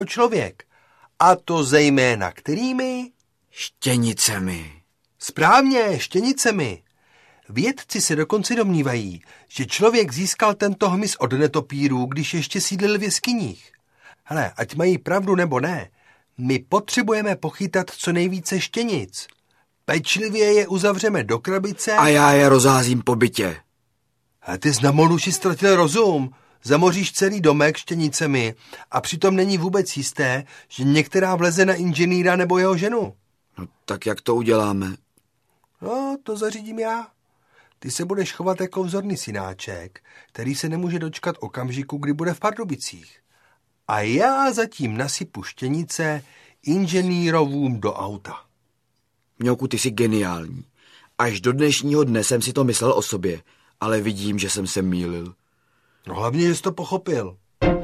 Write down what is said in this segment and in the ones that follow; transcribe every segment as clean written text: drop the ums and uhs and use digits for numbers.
člověk. A to zejména kterými? Štěnicemi. Správně, štěnicemi. Vědci se dokonce domnívají, že člověk získal tento hmyz od netopírů, když ještě sídlil v jeskyních. Hele, ať mají pravdu nebo ne, my potřebujeme pochytat co nejvíce štěnic. Pečlivě je uzavřeme do krabice. A já je rozházím po bytě. A ty z namoluši ztratil rozum. Zamoříš celý domek štěnicemi a přitom není vůbec jisté, že některá vleze na inženýra nebo jeho ženu. No tak jak to uděláme? No, to zařídím já. Ty se budeš chovat jako vzorný synáček, který se nemůže dočkat okamžiku, kdy bude v Pardubicích. A já zatím nasypu štěnice inženýrovům do auta. Mňouku, ty jsi geniální. Až do dnešního dne jsem si to myslel o sobě, ale vidím, že jsem se mýlil. No hlavně, že jsi to pochopil.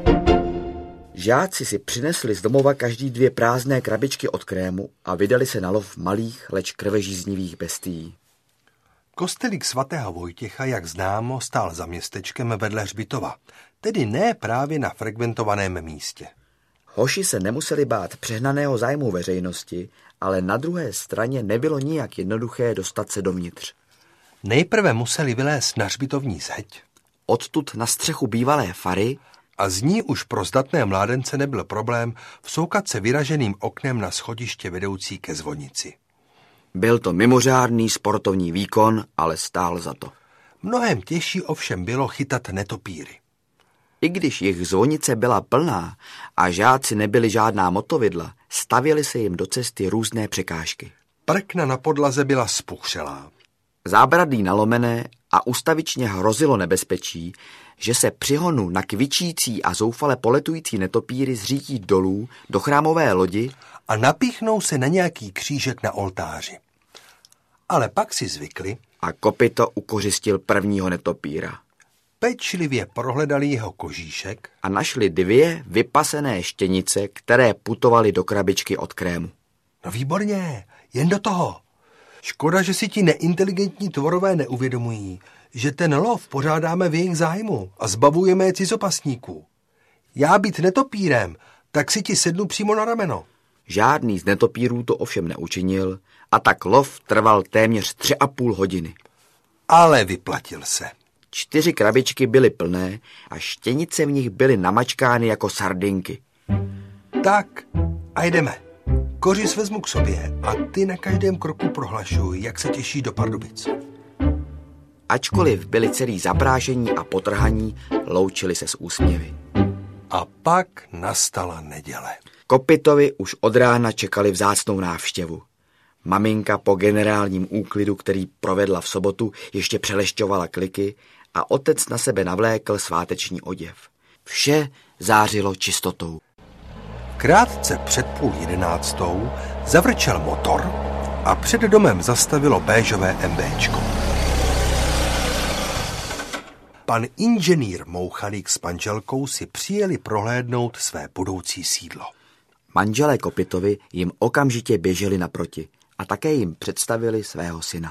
Žáci si přinesli z domova každý 2 prázdné krabičky od krému a vydali se na lov malých, leč krvežíznivých bestií. Kostelík svatého Vojtěcha, jak známo, stál za městečkem vedle hřbitova, tedy ne právě na frekventovaném místě. Hoši se nemuseli bát přehnaného zájmu veřejnosti, ale na druhé straně nebylo nijak jednoduché dostat se dovnitř. Nejprve museli vylézt na hřbitovní zeď, odtud na střechu bývalé fary a z ní už pro zdatné mládence nebyl problém vsoukat se vyraženým oknem na schodiště vedoucí ke zvonici. Byl to mimořádný sportovní výkon, ale stál za to. Mnohem těžší ovšem bylo chytat netopíry. I když jejich zvonice byla plná a žáci nebyli žádná motovidla, stavěly se jim do cesty různé překážky. Prkna na podlaze byla spuchřelá. Zábradlí nalomené a ustavičně hrozilo nebezpečí, že se při honu na kvičící a zoufale poletující netopíry zřítí dolů do chrámové lodi a napíchnou se na nějaký křížek na oltáři. Ale pak si zvykli a kopyto ukořistil prvního netopíra. Pečlivě prohledali jeho kožíšek a našli 2 vypasené štěnice, které putovaly do krabičky od krému. No výborně, jen do toho. Škoda, že si ti neinteligentní tvorové neuvědomují, že ten lov pořádáme v jejich zájmu a zbavujeme je cizopasníků. Já být netopírem, tak si ti sednu přímo na rameno. Žádný z netopírů to ovšem neučinil a tak lov trval téměř 3,5 hodiny. Ale vyplatil se. 4 krabičky byly plné a štěnice v nich byly namačkány jako sardinky. Tak a jdeme. Kořis vezmu k sobě a ty na každém kroku prohlašuj, jak se těší do Pardubic. Ačkoliv byli celý zaprášení a potrhaní, loučili se s úsměvy. A pak nastala neděle. Kopytovi už od rána čekali vzácnou návštěvu. Maminka po generálním úklidu, který provedla v sobotu, ještě přelešťovala kliky a otec na sebe navlékl sváteční oděv. Vše zářilo čistotou. Krátce před 10:30 zavrčel motor a před domem zastavilo béžové MBčko. Pan inženýr Mouchalík s manželkou si přijeli prohlédnout své budoucí sídlo. Manželé Kopytovi jim okamžitě běželi naproti a také jim představili svého syna.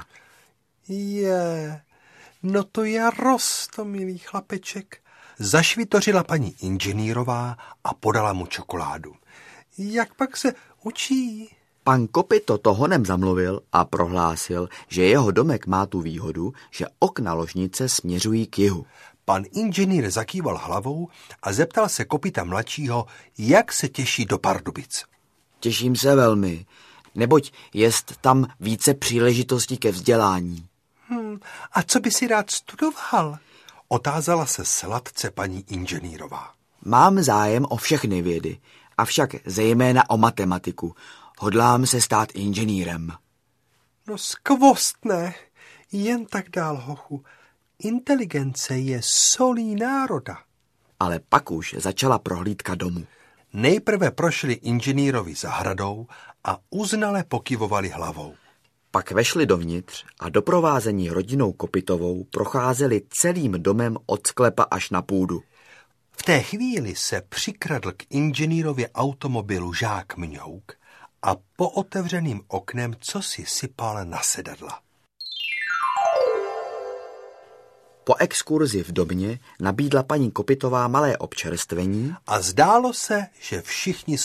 No to je roztomilý chlapeček, zašvitořila paní inženýrová a podala mu čokoládu. Jak pak se učí? Pan Kopyto to honem zamluvil a prohlásil, že jeho domek má tu výhodu, že okna ložnice směřují k jihu. Pan inženýr zakýval hlavou a zeptal se Kopyta mladšího, jak se těší do Pardubic. Těším se velmi, neboť jest tam více příležitostí ke vzdělání. A co by si rád studoval? Otázala se sladce paní inženýrová. Mám zájem o všechny vědy, avšak zejména o matematiku. Hodlám se stát inženýrem. No skvostné, jen tak dál, hochu. Inteligence je solí národa. Ale pak už začala prohlídka domu. Nejprve prošli inženýrovi zahradou a uznale pokyvovali hlavou. Pak vešli dovnitř a doprovázení rodinou Kopytovou procházeli celým domem od sklepa až na půdu. V té chvíli se přikradl k inženýrově automobilu žák Mňouk a po otevřeným oknem cosi sypal na sedadla. Po exkurzi v Dobně nabídla paní Kopitová malé občerstvení a zdálo se, že všichni